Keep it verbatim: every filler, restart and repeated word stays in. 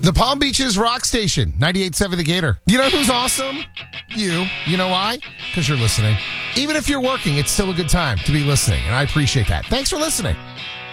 The Palm Beaches Rock Station, ninety-eight point seven The Gator. You know who's awesome? You. You know why? Because you're listening. Even if you're working, it's still a good time to be listening, and I appreciate that. Thanks for listening.